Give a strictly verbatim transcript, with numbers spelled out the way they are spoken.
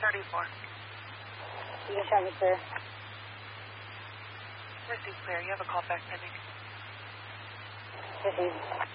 thirty-four. You can traffic clear. Received clear. You have a call back pending. Received.